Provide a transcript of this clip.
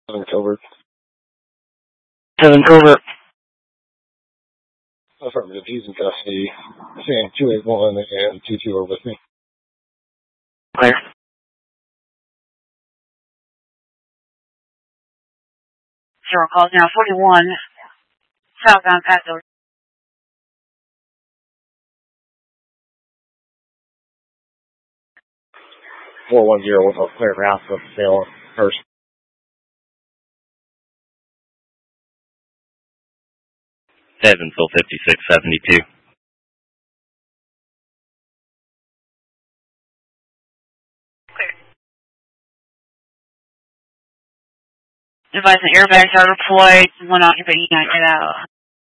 7 covert. 7 covert. Affirmative. He's in custody. Saying 281 and 22 are with me. Clear. Zero calls now 41. Southbound Paso. 410 with a clear route for sale first. 7 till 5672. Clear. Advise the airbags are deployed. One occupant, you can't get out.